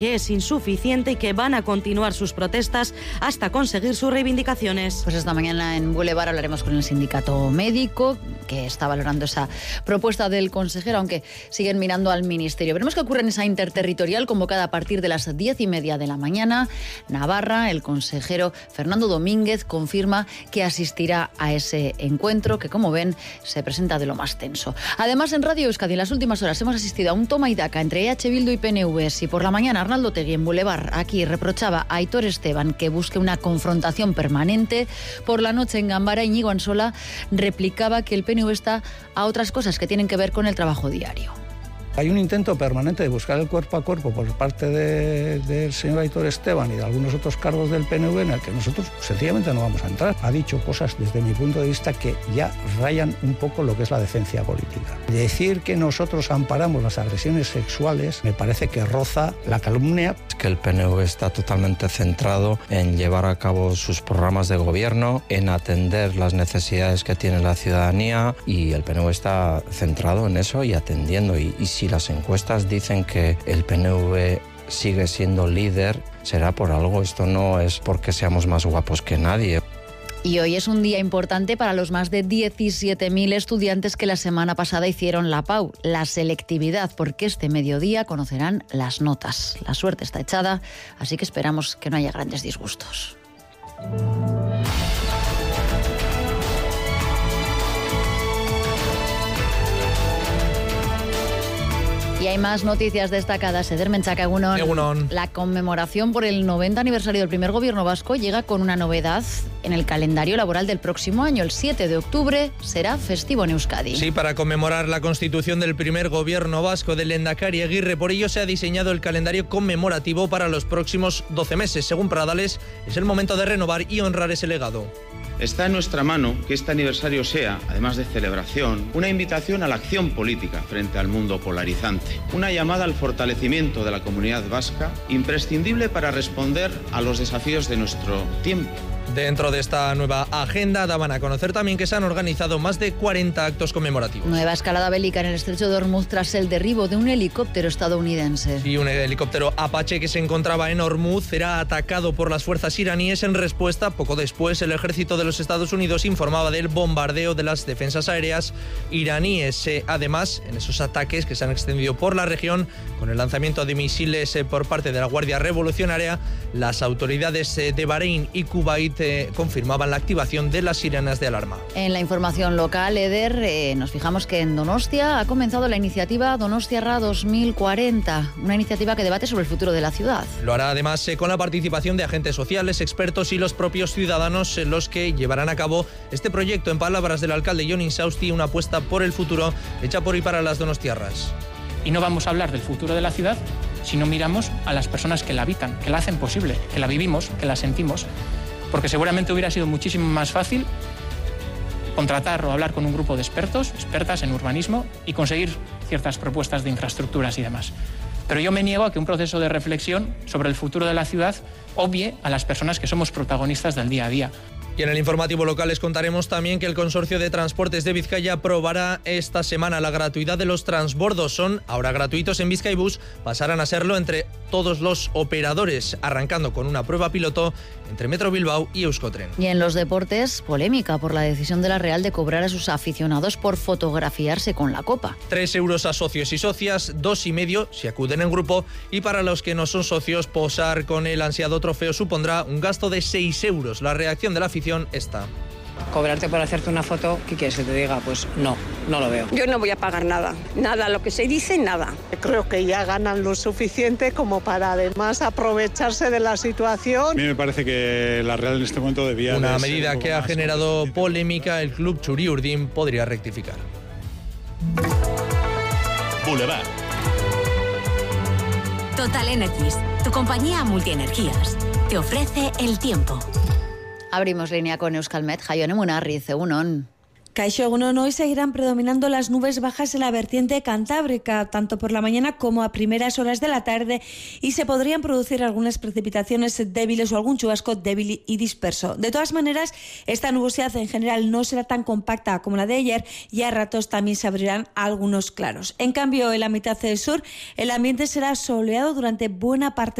que es insuficiente y que van a continuar sus protestas hasta conseguir sus reivindicaciones. Pues esta mañana en Boulevard hablaremos con el sindicato médico, que está valorando esa propuesta del consejero, aunque siguen mirando al ministerio. Veremos qué ocurre en esa interterritorial convocada a partir de las 10:30 de la mañana. Navarra, el consejero Fernando Domínguez confirma que asistirá a ese encuentro, que como ven se presenta de lo más tenso. Además, en Radio Euskadi en las últimas horas hemos asistido a un toma y daca entre EH Bildu y PNV. Si por la mañana Arnaldo Tegui en Boulevard aquí reprochaba a Aitor Esteban que busque una confrontación permanente, por la noche en Ganbara Íñigo Ansola replicaba que el PNV está a otras cosas que tienen que ver con el trabajo diario. Hay un intento permanente de buscar el cuerpo a cuerpo por parte del señor Aitor Esteban y de algunos otros cargos del PNV en el que nosotros sencillamente no vamos a entrar. Ha dicho cosas desde mi punto de vista que ya rayan un poco lo que es la decencia política. Decir que nosotros amparamos las agresiones sexuales me parece que roza la calumnia. Es que el PNV está totalmente centrado en llevar a cabo sus programas de gobierno, en atender las necesidades que tiene la ciudadanía, y el PNV está centrado en eso y atendiendo. Y si las encuestas dicen que el PNV sigue siendo líder, será por algo. Esto no es porque seamos más guapos que nadie. Y hoy es un día importante para los más de 17.000 estudiantes que la semana pasada hicieron la PAU, la selectividad, porque este mediodía conocerán las notas. La suerte está echada, así que esperamos que no haya grandes disgustos. Y hay más noticias destacadas. Eder Menchaca, egunon. La conmemoración por el 90 aniversario del primer gobierno vasco llega con una novedad en el calendario laboral del próximo año. El 7 de octubre será festivo en Euskadi. Sí, para conmemorar la constitución del primer gobierno vasco del Lehendakari Aguirre. Por ello se ha diseñado el calendario conmemorativo para los próximos 12 meses. Según Pradales, es el momento de renovar y honrar ese legado. Está en nuestra mano que este aniversario sea, además de celebración, una invitación a la acción política frente al mundo polarizante. Una llamada al fortalecimiento de la comunidad vasca, imprescindible para responder a los desafíos de nuestro tiempo. Dentro de esta nueva agenda daban a conocer también que se han organizado más de 40 actos conmemorativos. Nueva escalada bélica en el estrecho de Hormuz tras el derribo de un helicóptero estadounidense. Y un helicóptero Apache que se encontraba en Hormuz será atacado por las fuerzas iraníes. En respuesta, poco después, el ejército de los Estados Unidos informaba del bombardeo de las defensas aéreas iraníes. Además, en esos ataques que se han extendido por la región, con el lanzamiento de misiles por parte de la Guardia Revolucionaria, las autoridades de Bahrein y Kuwait confirmaban la activación de las sirenas de alarma. En la información local, Eder, nos fijamos que en Donostia ha comenzado la iniciativa Donostiarra 2040, una iniciativa que debate sobre el futuro de la ciudad. Lo hará además con la participación de agentes sociales, expertos y los propios ciudadanos, los que llevarán a cabo este proyecto. En palabras del alcalde Jon Insausti, una apuesta por el futuro hecha por y para las donostiarras. Y no vamos a hablar del futuro de la ciudad si no miramos a las personas que la habitan, que la hacen posible, que la vivimos, que la sentimos. Porque seguramente hubiera sido muchísimo más fácil contratar o hablar con un grupo de expertas en urbanismo y conseguir ciertas propuestas de infraestructuras y demás. Pero yo me niego a que un proceso de reflexión sobre el futuro de la ciudad obvie a las personas que somos protagonistas del día a día. Y en el informativo local les contaremos también que el Consorcio de Transportes de Vizcaya aprobará esta semana la gratuidad de los transbordos. Son ahora gratuitos en Bizkaibus, pasarán a serlo entre todos los operadores, arrancando con una prueba piloto entre Metro Bilbao y Euskotren. Y en los deportes, polémica por la decisión de la Real de cobrar a sus aficionados por fotografiarse con la copa. 3 euros a socios y socias, 2,5 si acuden en grupo, y para los que no son socios, posar con el ansiado trofeo supondrá un gasto de 6 euros. La reacción de la afición está: cobrarte por hacerte una foto, ¿qué quieres que te diga? Pues no lo veo. Yo no voy a pagar nada, lo que se dice, nada. Creo que ya ganan lo suficiente como para además aprovecharse de la situación. A mí me parece que la Real en este momento debía... Una medida que ha generado polémica. El club Txuri-Urdin podría rectificar. Boulevard. Total Energies, tu compañía multienergías, te ofrece el tiempo. Abrimos línea con Euskalmet. Jaione Munarriz, egunon. Kaixo Egunon, hoy seguirán predominando las nubes bajas en la vertiente cantábrica, tanto por la mañana como a primeras horas de la tarde, y se podrían producir algunas precipitaciones débiles o algún chubasco débil y disperso. De todas maneras, esta nubosidad en general no será tan compacta como la de ayer y a ratos también se abrirán algunos claros. En cambio, en la mitad sur, el ambiente será soleado durante buena parte